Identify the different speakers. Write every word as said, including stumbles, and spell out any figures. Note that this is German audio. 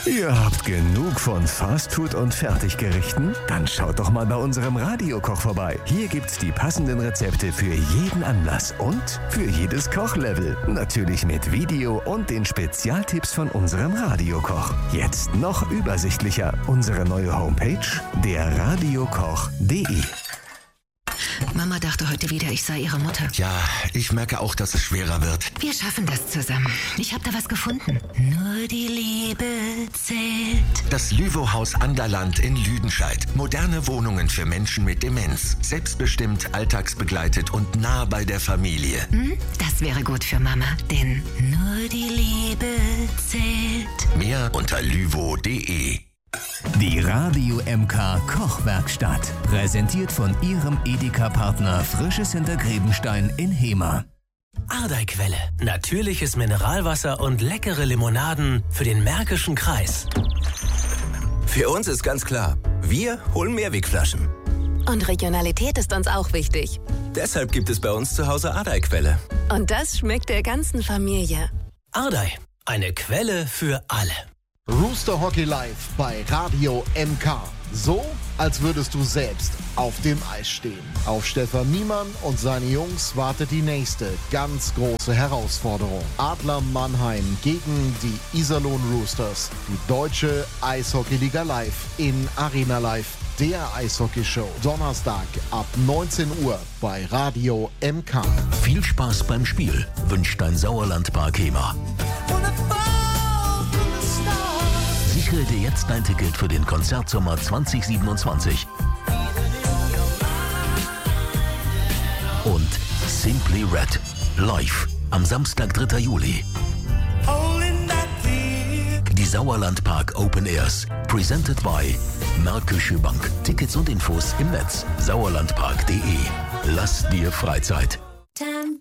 Speaker 1: Ihr habt genug von Fastfood und Fertiggerichten? Dann schaut doch mal bei unserem Radiokoch vorbei. Hier gibt's die passenden Rezepte für jeden Anlass und für jedes Kochlevel. Natürlich mit Video und den Spezialtipps von unserem Radiokoch. Jetzt noch übersichtlicher. Unsere neue Homepage, der radiokoch punkt de.
Speaker 2: Mama dachte heute wieder, ich sei ihre Mutter.
Speaker 3: Ja, ich merke auch, dass es schwerer wird.
Speaker 2: Wir schaffen das zusammen. Ich habe da was gefunden. Nur die Liebe zählt.
Speaker 3: Das Lüvo-Haus Anderland in Lüdenscheid. Moderne Wohnungen für Menschen mit Demenz. Selbstbestimmt, alltagsbegleitet und nah bei der Familie.
Speaker 2: Hm? Das wäre gut für Mama, denn nur die Liebe zählt.
Speaker 3: Mehr unter lüvo punkt de.
Speaker 1: Die Radio M K Kochwerkstatt. Präsentiert von Ihrem Edeka-Partner Frisches Hintergrebenstein in Hemer.
Speaker 4: Ardeiquelle. Natürliches Mineralwasser und leckere Limonaden für den Märkischen Kreis.
Speaker 5: Für uns ist ganz klar, wir holen Mehrwegflaschen.
Speaker 6: Und Regionalität ist uns auch wichtig.
Speaker 5: Deshalb gibt es bei uns zu Hause Ardeiquelle.
Speaker 6: Und das schmeckt der ganzen Familie.
Speaker 4: Ardei, eine Quelle für alle.
Speaker 7: Rooster Hockey Live bei Radio M K. So, als würdest du selbst auf dem Eis stehen. Auf Stefan Niemann und seine Jungs wartet die nächste ganz große Herausforderung. Adler Mannheim gegen die Iserlohn Roosters. Die deutsche Eishockeyliga Live in Arena Live. Der Eishockeyshow. Donnerstag ab neunzehn Uhr bei Radio M K.
Speaker 8: Viel Spaß beim Spiel wünscht dein Sauerlandpark Hemer. Sichere dir jetzt dein Ticket für den Konzertsommer zwanzig siebenundzwanzig. Und Simply Red live am Samstag, dritter Juli. Die Sauerlandpark Open Airs, presented by Märkische Bank. Tickets und Infos im Netz sauerlandpark punkt de. Lass dir Freizeit.